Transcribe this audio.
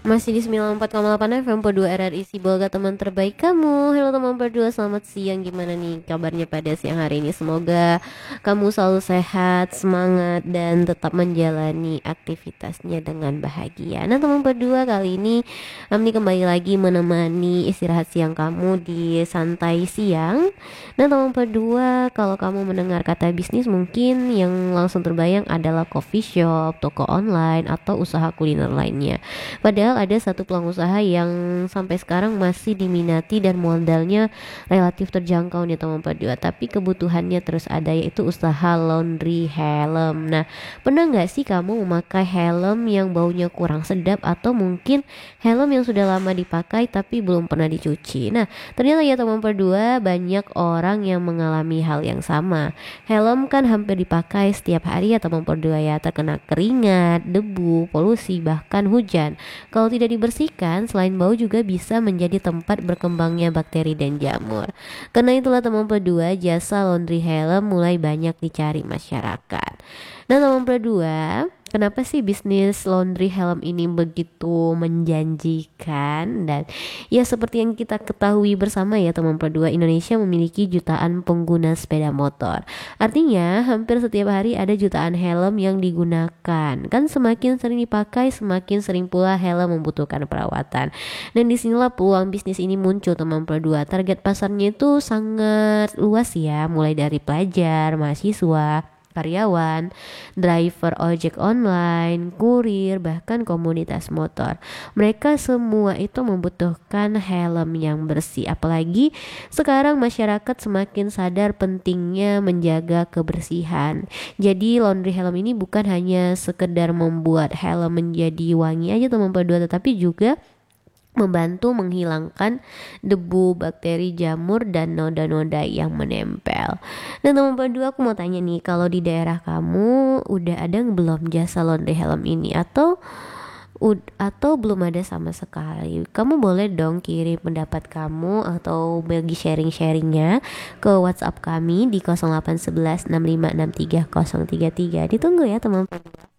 Masih di 94,8 FM Podua RRI Sibolga, teman terbaik kamu. Halo teman berdua, selamat siang. Gimana nih kabarnya pada siang hari ini? Semoga kamu selalu sehat, semangat, dan tetap menjalani aktivitasnya dengan bahagia. Nah teman berdua, kali ini Amni kembali lagi menemani istirahat siang kamu di santai siang. Nah teman berdua, kalau kamu mendengar kata bisnis, mungkin yang langsung terbayang adalah coffee shop, toko online, atau usaha kuliner lainnya. Padahal ada satu peluang usaha yang sampai sekarang masih diminati dan modalnya relatif terjangkau nih teman berdua, tapi kebutuhannya terus ada, yaitu usaha laundry helm. Nah, pernah nggak sih kamu memakai helm yang baunya kurang sedap, atau mungkin helm yang sudah lama dipakai tapi belum pernah dicuci? Nah, ternyata ya teman berdua, banyak orang yang mengalami hal yang sama. Helm kan hampir dipakai setiap hari ya teman berdua ya, terkena keringat, debu, polusi, bahkan hujan. Kalau tidak dibersihkan, selain bau juga bisa menjadi tempat berkembangnya bakteri dan jamur. Karena itulah teman berdua, jasa laundry helm mulai banyak dicari masyarakat. Nah teman berdua, kenapa sih bisnis laundry helm ini begitu menjanjikan? Dan ya seperti yang kita ketahui bersama ya teman berdua, Indonesia memiliki jutaan pengguna sepeda motor. Artinya hampir setiap hari ada jutaan helm yang digunakan. Kan semakin sering dipakai, semakin sering pula helm membutuhkan perawatan. Dan disinilah peluang bisnis ini muncul teman berdua. Target pasarnya itu sangat luas ya, mulai dari pelajar, mahasiswa, karyawan, driver ojek online, kurir, bahkan komunitas motor. Mereka semua itu membutuhkan helm yang bersih. Apalagi sekarang masyarakat semakin sadar pentingnya menjaga kebersihan. Jadi laundry helm ini bukan hanya sekedar membuat helm menjadi wangi aja teman berdua, tetapi juga membantu menghilangkan debu, bakteri, jamur, dan noda-noda yang menempel. Dan teman berdua, aku mau tanya nih, kalau di daerah kamu udah ada belum jasa laundry helm ini, atau belum ada sama sekali? Kamu boleh dong kirim pendapat kamu atau bagi sharing-sharingnya ke WhatsApp kami di 0811 6563 033. Ditunggu ya teman berdua.